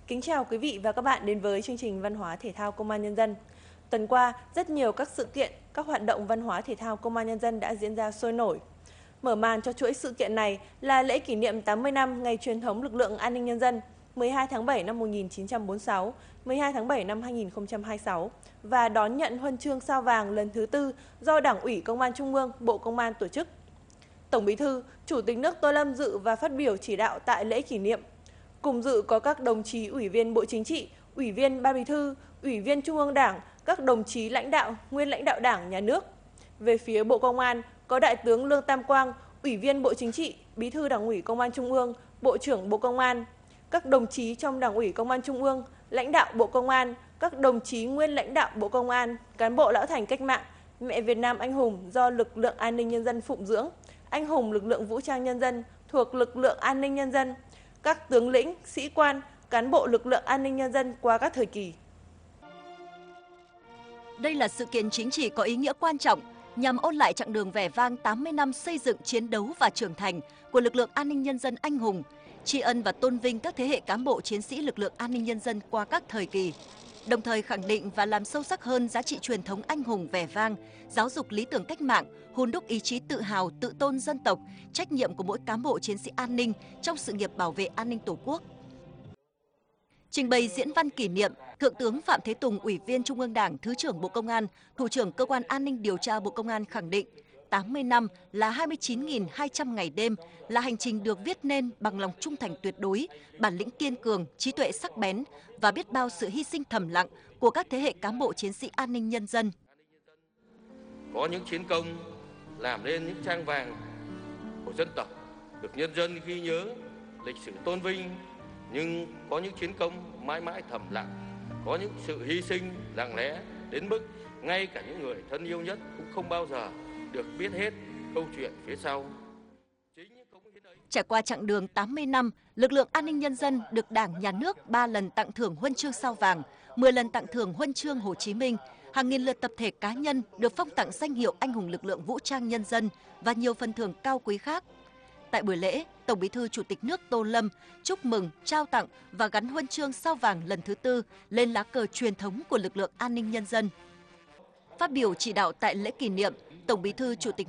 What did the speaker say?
Kính chào quý vị và các bạn đến với chương trình Văn hóa Thể thao Công an Nhân dân. Tuần qua, rất nhiều các sự kiện, các hoạt động văn hóa thể thao Công an Nhân dân đã diễn ra sôi nổi. Mở màn cho chuỗi sự kiện này là lễ kỷ niệm 80 năm ngày truyền thống lực lượng an ninh nhân dân 12 tháng 7 năm 1946, 12 tháng 7 năm 2026 và đón nhận huân chương sao vàng lần thứ 4 do Đảng ủy Công an Trung ương, Bộ Công an tổ chức. Tổng Bí thư, Chủ tịch nước Tô Lâm dự và phát biểu chỉ đạo tại lễ kỷ niệm. Cùng dự có các đồng chí Ủy viên Bộ Chính trị, Ủy viên Ban Bí thư, Ủy viên Trung ương Đảng, các đồng chí lãnh đạo, nguyên lãnh đạo Đảng, Nhà nước. Về phía Bộ Công an, có Đại tướng Lương Tam Quang, Ủy viên Bộ Chính trị, Bí thư Đảng ủy Công an Trung ương, Bộ trưởng Bộ Công an, các đồng chí trong Đảng ủy Công an Trung ương, lãnh đạo Bộ Công an, các đồng chí nguyên lãnh đạo Bộ Công an, cán bộ lão thành cách mạng, mẹ Việt Nam anh hùng do lực lượng an ninh nhân dân phụng dưỡng, anh hùng lực lượng vũ trang nhân dân thuộc lực lượng an ninh nhân dân, các tướng lĩnh, sĩ quan, cán bộ lực lượng an ninh nhân dân qua các thời kỳ. Đây là sự kiện chính trị có ý nghĩa quan trọng nhằm ôn lại chặng đường vẻ vang 80 năm xây dựng, chiến đấu và trưởng thành của lực lượng an ninh nhân dân anh hùng, tri ân và tôn vinh các thế hệ cán bộ chiến sĩ lực lượng an ninh nhân dân qua các thời kỳ, đồng thời khẳng định và làm sâu sắc hơn giá trị truyền thống anh hùng vẻ vang, giáo dục lý tưởng cách mạng, hun đúc ý chí tự hào, tự tôn dân tộc, trách nhiệm của mỗi cán bộ chiến sĩ an ninh trong sự nghiệp bảo vệ an ninh Tổ quốc. Trình bày diễn văn kỷ niệm, Thượng tướng Phạm Thế Tùng, Ủy viên Trung ương Đảng, Thứ trưởng Bộ Công an, Thủ trưởng Cơ quan An ninh Điều tra Bộ Công an khẳng định 80 năm là 29.200 ngày đêm, là hành trình được viết nên bằng lòng trung thành tuyệt đối, bản lĩnh kiên cường, trí tuệ sắc bén và biết bao sự hy sinh thầm lặng của các thế hệ cán bộ chiến sĩ an ninh nhân dân. Có những chiến công làm nên những trang vàng của dân tộc, được nhân dân ghi nhớ, lịch sử tôn vinh, nhưng có những chiến công mãi mãi thầm lặng, có những sự hy sinh lặng lẽ đến mức ngay cả những người thân yêu nhất cũng không bao giờ được biết hết câu chuyện phía sau. Trải qua chặng đường 80 năm, lực lượng an ninh nhân dân được Đảng, Nhà nước 3 lần tặng thưởng huân chương sao vàng, 10 lần tặng thưởng huân chương Hồ Chí Minh, hàng nghìn lượt tập thể cá nhân được phong tặng danh hiệu anh hùng lực lượng vũ trang nhân dân và nhiều phần thưởng cao quý khác. Tại buổi lễ, Tổng Bí thư Chủ tịch nước Tô Lâm chúc mừng, trao tặng và gắn huân chương sao vàng lần thứ 4 lên lá cờ truyền thống của lực lượng an ninh nhân dân. Phát biểu chỉ đạo tại lễ kỷ niệm, Tổng Bí thư Chủ tịch